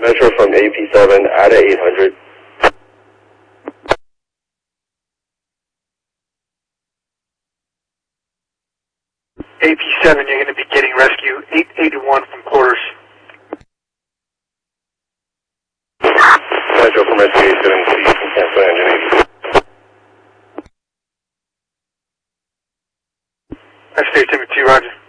Metro from AP7, ATA 800. AP7, you're going to be getting rescue 881 from quarters. Metro from rescue 870, cancel engine 80. That's State Timothy, Roger.